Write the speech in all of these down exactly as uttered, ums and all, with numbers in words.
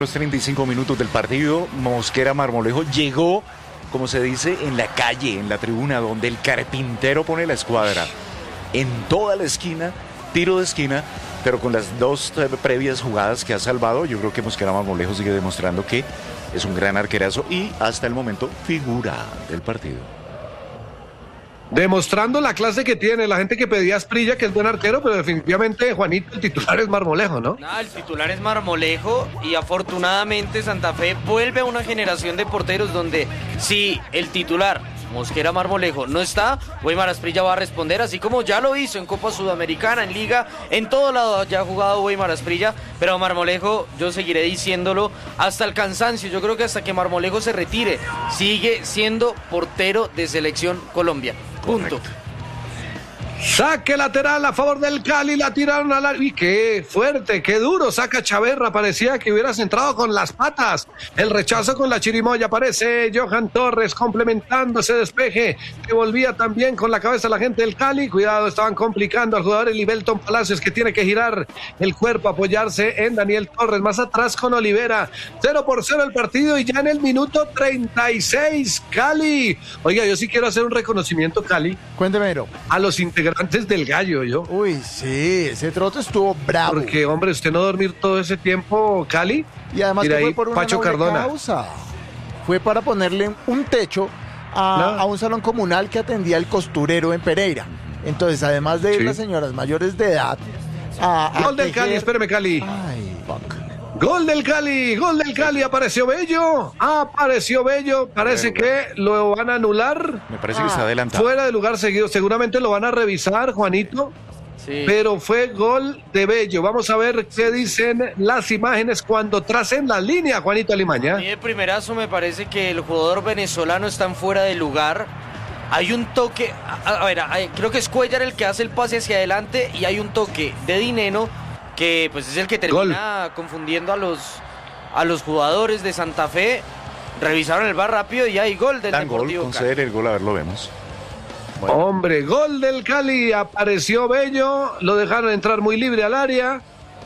Los treinta y cinco minutos del partido, Mosquera Marmolejo llegó, como se dice, en la calle, en la tribuna, donde el carpintero pone la escuadra. En toda la esquina, tiro de esquina, pero con las dos previas jugadas que ha salvado, yo creo que Mosquera Marmolejo sigue demostrando que es un gran arquerazo y hasta el momento figura del partido. Demostrando la clase que tiene la gente que pedía a Asprilla, que es buen arquero, pero definitivamente, Juanito, el titular es Marmolejo, ¿no? Nah, el titular es Marmolejo y afortunadamente Santa Fe vuelve a una generación de porteros donde si el titular, Mosquera Marmolejo, no está, Weimar Asprilla va a responder, así como ya lo hizo en Copa Sudamericana, en Liga, en todo lado ya ha jugado Weimar Asprilla, pero Marmolejo, yo seguiré diciéndolo hasta el cansancio, yo creo que hasta que Marmolejo se retire, sigue siendo portero de Selección Colombia. Punto. Correcto. Saque lateral a favor del Cali, la tiraron al área. Y qué fuerte, qué duro, saca Chaverra, parecía que hubieras entrado con las patas. El rechazo con la chirimoya, aparece Johan Torres complementando ese despeje, que volvía también con la cabeza la gente del Cali. Cuidado, estaban complicando al jugador Elibelton Palacios, que tiene que girar el cuerpo, apoyarse en Daniel Torres, más atrás con Olivera. Cero por cero el partido y ya en el minuto treinta y seis, Cali. Oiga, yo sí quiero hacer un reconocimiento, Cali. Cuéntemelo. A los integrantes antes del Gallo, yo. Uy, sí, ese trote estuvo bravo. Porque, hombre, usted no dormir todo ese tiempo, Cali. Y además que ahí, fue por una Pacho noble Cardona. causa. Fue para ponerle un techo a, no. a un salón comunal que atendía el costurero en Pereira. Entonces, además de ir sí. las señoras mayores de edad a, a Gol del tejer... Cali, espéreme, Cali. Ay, fuck. Gol del Cali, gol del Cali, apareció Bello, apareció Bello, parece que lo van a anular. Me parece que está adelantado. Fuera de lugar seguido, seguramente lo van a revisar, Juanito. Sí. Pero fue gol de Bello. Vamos a ver qué dicen las imágenes cuando tracen la línea, Juanito Alimaña. A mí de primerazo me parece que el jugador venezolano está en fuera de lugar. Hay un toque, a, a ver, hay, creo que es Cuellar el que hace el pase hacia adelante y hay un toque de Dineno que pues es el que termina gol. confundiendo a los a los jugadores de Santa Fe. Revisaron el V A R rápido y hay gol del Dan Deportivo gol, Cali. conceder el gol, a ver, lo vemos. Bueno. Hombre, gol del Cali, apareció Bello, lo dejaron entrar muy libre al área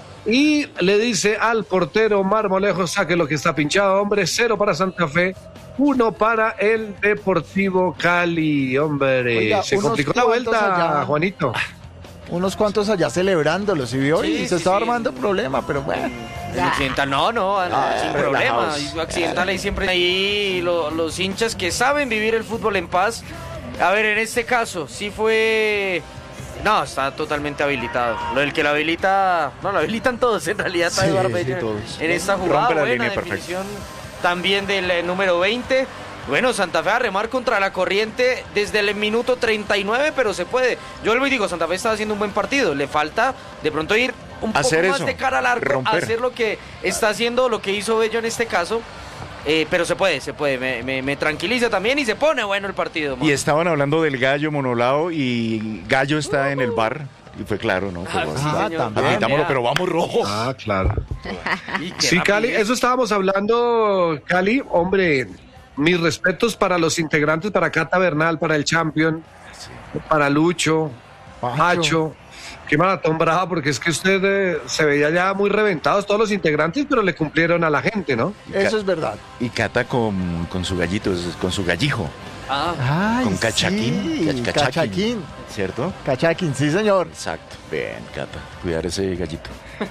y le dice al portero Marmolejo, saque lo que está pinchado, hombre, cero para Santa Fe, uno para el Deportivo Cali, hombre. Oiga, se complicó la vuelta, allá, Juanito. Unos cuantos allá celebrándolo, ¿sí vio? Sí, y se sí, estaba sí. armando problema, pero bueno. El Occidental, no, no, Ah, sin problema. relajados. Occidental ahí siempre ahí lo, los hinchas que saben vivir el fútbol en paz. A ver, en este caso, sí fue... No, está totalmente habilitado. Lo del que lo habilita... No, lo habilitan todos, en realidad está Sí, Eduardo sí, Bello todos. en esta jugada. Rompe la Buena línea, perfecto. definición también del eh, número veinte. Bueno, Santa Fe a remar contra la corriente desde el minuto treinta y nueve, pero se puede. Yo le digo, Santa Fe está haciendo un buen partido. Le falta de pronto ir un Hacer poco más eso, de cara al arco, romper. hacer lo que está haciendo, lo que hizo Bello en este caso. Eh, pero se puede, se puede, me, me, me tranquiliza también y se pone bueno el partido. Y estaban hablando del Gallo Monolao y Gallo está en el bar. Y fue claro, ¿no? Fue Ah, bueno. sí, Ah, señor. también. Admitámoslo, Vea. pero vamos rojo. Ah, claro. Y qué Sí, Cali, rapidez. eso estábamos hablando, Cali, hombre, mis respetos para los integrantes, para Cata Bernal, para el Champion, para Lucho, Pacho. Pacho. Qué maratón brava, porque es que usted eh, se veía ya muy reventados todos los integrantes, pero le cumplieron a la gente, ¿no? Eso es verdad. Y Cata con, con su gallito, con su gallijo, Ah, Ay, con cachaquín. sí, Cach- cachaquín. cachaquín. ¿Cierto? Cachaquín, sí, señor. Exacto. Bien, Cata, cuidar ese gallito.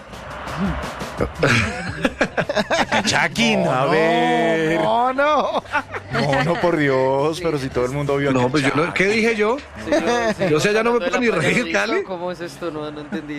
Cachaquín, a No, ver. No, no. No, no, por Dios, pero si todo el mundo vio a No, pues yo no, ¿qué dije yo? señor, señor, Yo sé, ya no me hablando puedo de ni la reír, payasita, Cali. ¿Cómo es esto? No, no entendí.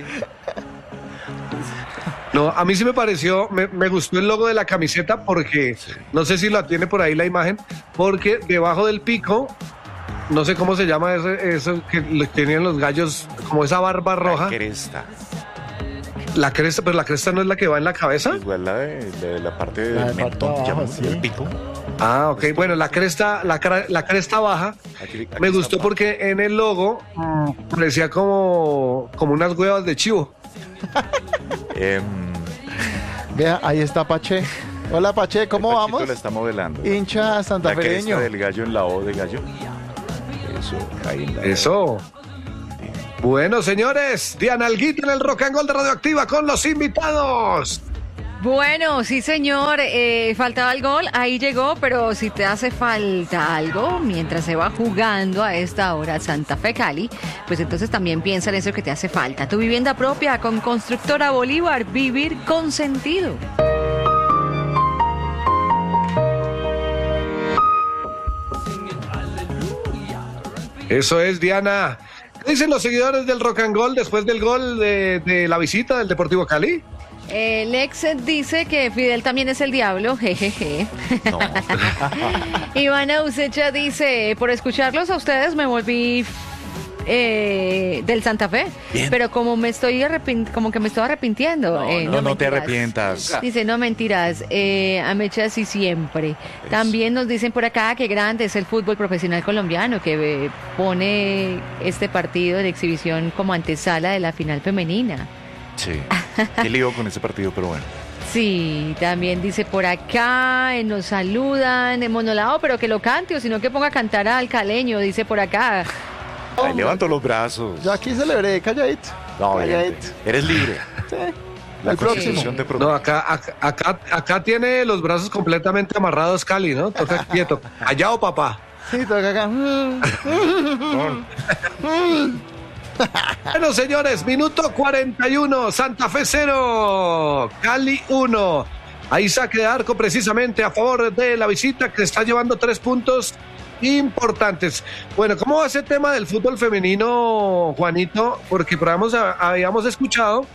No, a mí sí me pareció, me, me gustó el logo de la camiseta porque, no sé si la tiene por ahí la imagen, porque debajo del pico, no sé cómo se llama ese, eso que le tenían los gallos, como esa barba roja, cresta. la cresta, pero la cresta no es la que va en la cabeza. Igual la de, de la parte La del de parte mentón, abajo, llaman, sí. del pico. Ah, ok, bueno, la cresta, la, cra- la cresta baja, Aquí- aquí me está gustó abajo. porque en el logo mm, parecía como, como unas huevas de chivo. Em, Vea, ahí está Pache. Hola, Pache, ¿cómo el vamos? Pachito la está modelando. Hincha La santafereño. cresta del gallo en la O de gallo. Eso, ahí en la O. Eso. Bueno, señores, Diana Alguita en el Rock and Roll de Radioactiva con los invitados. Bueno, sí señor, eh, faltaba el gol, ahí llegó, pero si te hace falta algo mientras se va jugando a esta hora Santa Fe Cali, pues entonces también piensa en eso que te hace falta. Tu vivienda propia con Constructora Bolívar, vivir con sentido. Eso es, Diana. ¿Qué dicen los seguidores del Rock and Roll después del gol de, de la visita del Deportivo Cali? El ex dice que Fidel también es el diablo, jejeje. No. Ivana Usecha dice, por escucharlos a ustedes me volví eh, del Santa Fe, Bien. pero como me estoy arrepin- como que me estoy arrepintiendo. No, eh, no, no te mentiras. arrepientas. Dice, no mentiras, eh, Amecha sí siempre. También nos dicen por acá que grande es el fútbol profesional colombiano, que eh, pone este partido de exhibición como antesala de la final femenina. Sí. Qué lío con ese partido, pero bueno. Sí, también dice por acá, eh, nos saludan, en monolado, pero que lo cante, o sino que ponga a cantar al caleño, dice por acá. Ahí levanto los brazos. Yo aquí celebré, calladito. No, bien, calladito. eres libre. Sí. La El próximo. Constitución te No, protege. acá, acá, acá, acá tiene los brazos completamente amarrados Cali, ¿no? Toca quieto. Allá o papá. Sí, toca acá. Bueno, señores, minuto cuarenta y uno, Santa Fe cero, Cali uno. Ahí saque de arco precisamente a favor de la visita que está llevando tres puntos importantes. Bueno, ¿cómo va ese tema del fútbol femenino, Juanito? Porque por ahí hemos- habíamos escuchado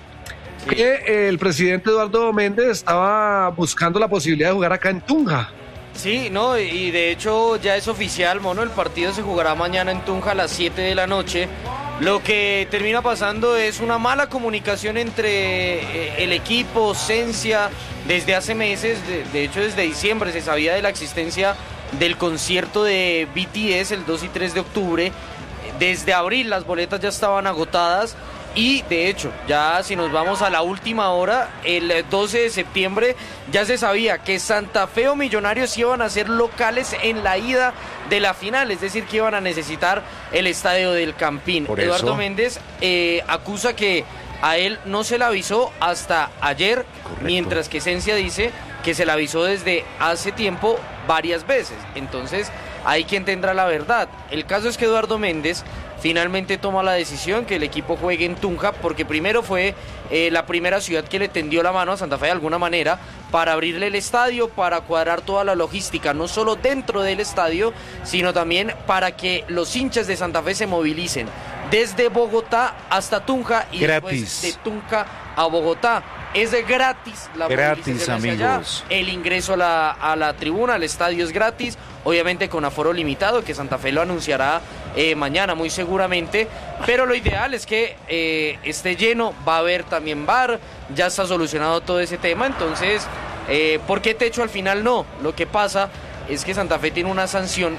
que el presidente Eduardo Méndez estaba buscando la posibilidad de jugar acá en Tunja. Sí, no, y de hecho ya es oficial, mono, el partido se jugará mañana en Tunja a las siete de la noche. Lo que termina pasando es una mala comunicación entre eh, el equipo, Cencia, desde hace meses, de, de hecho desde diciembre se sabía de la existencia del concierto de B T S el dos y tres de octubre. Desde abril las boletas ya estaban agotadas. Y de hecho, ya si nos vamos a la última hora, el doce de septiembre ya se sabía que Santa Fe o Millonarios iban a ser locales en la ida de la final, es decir, que iban a necesitar el estadio del Campín. Por Eduardo eso. Méndez eh, acusa que a él no se le avisó hasta ayer, Correcto. mientras que Cencia dice que se le avisó desde hace tiempo varias veces. Entonces, hay quien tendrá la verdad. El caso es que Eduardo Méndez finalmente toma la decisión que el equipo juegue en Tunja, porque primero fue eh, la primera ciudad que le tendió la mano a Santa Fe de alguna manera para abrirle el estadio, para cuadrar toda la logística, no solo dentro del estadio, sino también para que los hinchas de Santa Fe se movilicen desde Bogotá hasta Tunja y Gratis. después de Tunja a Bogotá. Es de gratis la Gratis, movilización hacia allá. amigos. El ingreso a la, a la tribuna, al estadio es gratis, obviamente con aforo limitado, que Santa Fe lo anunciará eh, mañana muy seguramente, pero lo ideal es que eh, esté lleno, va a haber también bar, ya está solucionado todo ese tema, entonces, eh, ¿por qué techo al final no? Lo que pasa es que Santa Fe tiene una sanción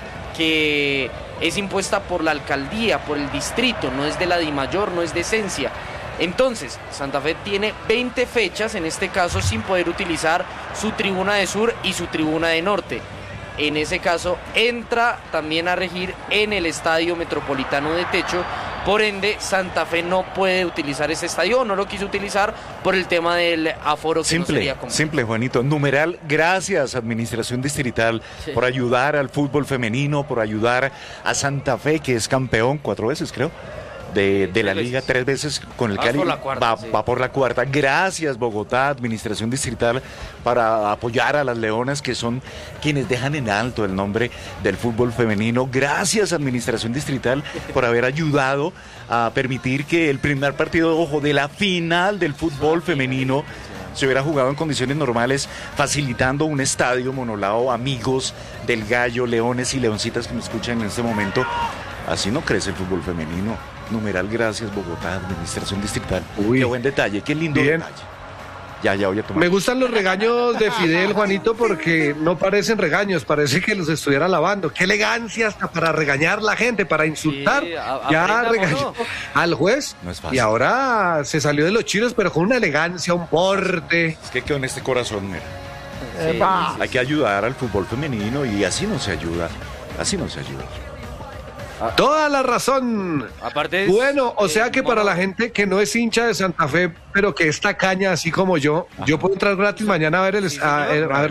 que es impuesta por la alcaldía, por el distrito, no es de la DIMAYOR, no es de Cencia. Entonces, Santa Fe tiene veinte fechas, en este caso, sin poder utilizar su tribuna de sur y su tribuna de norte. En ese caso, entra también a regir en el Estadio Metropolitano de Techo. Por ende, Santa Fe no puede utilizar ese estadio, o no lo quiso utilizar por el tema del aforo que no Simple, sería como... simple, Juanito. Numeral, gracias, Administración Distrital, Sí. por ayudar al fútbol femenino, por ayudar a Santa Fe, que es campeón cuatro veces, creo, de, de la Tres liga, veces. tres veces con el Va Cali. por la cuarta, va, sí. va por la cuarta. Gracias, Bogotá, Administración Distrital, para apoyar a las Leonas, que son quienes dejan en alto el nombre del fútbol femenino. Gracias, Administración Distrital, por haber ayudado a permitir que el primer partido, ojo, de la final del fútbol femenino se hubiera jugado en condiciones normales, facilitando un estadio monolao, amigos del Gallo, leones y leoncitas que me escuchan en este momento. Así no crece el fútbol femenino. Numeral, gracias, Bogotá, Administración Distrital. Uy. Qué buen detalle, qué lindo Bien. detalle. Ya, ya voy a tomar. Me gustan los regaños de Fidel, Juanito, porque no parecen regaños, parece que los estuviera lavando. Qué elegancia hasta para regañar a la gente, para insultar. Sí, a- ya aprendamos, regañó ¿no? al juez No es fácil. y ahora se salió de los chinos, pero con una elegancia, un porte. Es que quedó en este corazón, mira. Sí. Epa. Hay que ayudar al fútbol femenino y así no se ayuda. Así no se ayuda. Toda la razón. Aparte es, Bueno, o eh, sea que para mono- la gente que no es hincha de Santa Fe, pero que es tacaña así como yo, yo puedo entrar gratis mañana a ver el, Sí, a- señor. a ver